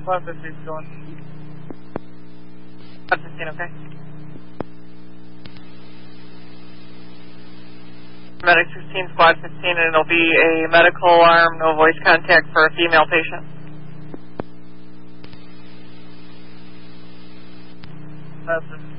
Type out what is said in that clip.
Squad 15 is going. Squad 15, okay. Medic 16, Squad 15, and it'll be a medical alarm, no voice contact for a female patient. That's it.